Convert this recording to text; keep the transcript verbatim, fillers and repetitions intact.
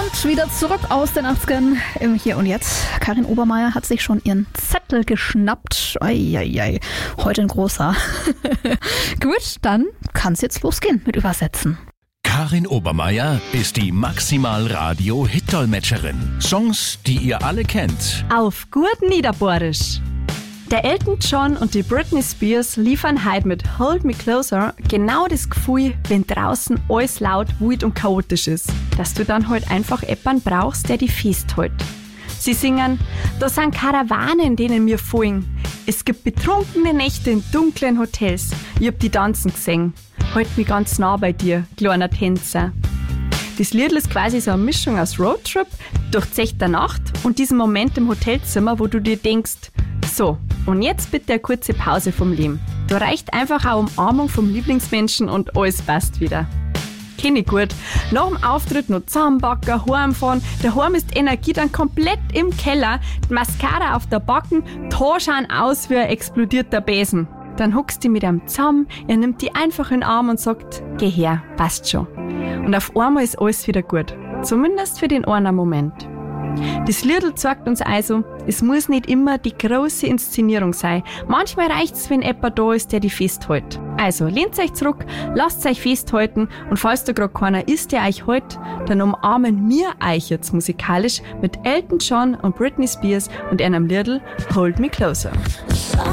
Und wieder zurück aus den achtzigern im Hier und Jetzt. Karin Obermeier hat sich schon ihren Zettel geschnappt. Eieiei, heute ein großer. Gut, dann kann es jetzt losgehen mit Übersetzen. Karin Obermeier ist die Maximal-Radio-Hit-Dolmetscherin. Songs, die ihr alle kennt. Auf gut Niederbohrisch. Der Elton John und die Britney Spears liefern heute mit Hold Me Closer genau das Gefühl, wenn draußen alles laut, wild und chaotisch ist, dass du dann halt einfach jemanden brauchst, der dich festhält. Sie singen, da sind Karawanen, in denen wir folgen. Es gibt betrunkene Nächte in dunklen Hotels. Ich hab die tanzen gesehen. Halt mich ganz nah bei dir, kleiner Tänzer. Das Lied ist quasi so eine Mischung aus Roadtrip, durchzechter Nacht und diesem Moment im Hotelzimmer, wo du dir denkst, so, und jetzt bitte eine kurze Pause vom Leben. Da reicht einfach eine Umarmung vom Lieblingsmenschen und alles passt wieder. Kenn ich gut. Nach dem Auftritt noch zusammenbacken, heimfahren. Daheim ist die Energie dann komplett im Keller. Die Mascara auf der Backen, die Haare schauen aus wie ein explodierter Besen. Dann hockst du mit ihm zusammen, er nimmt die einfach in den Arm und sagt, geh her, passt schon. Und auf einmal ist alles wieder gut. Zumindest für den einen Moment. Das Liedl zeigt uns also, es muss nicht immer die große Inszenierung sein. Manchmal reicht's, wenn jemand da ist, der die festhält. Also, lehnt euch zurück, lasst euch festhalten und falls da gerade keiner ist, der euch hält, dann umarmen wir euch jetzt musikalisch mit Elton John und Britney Spears und einem Liedl Hold Me Closer.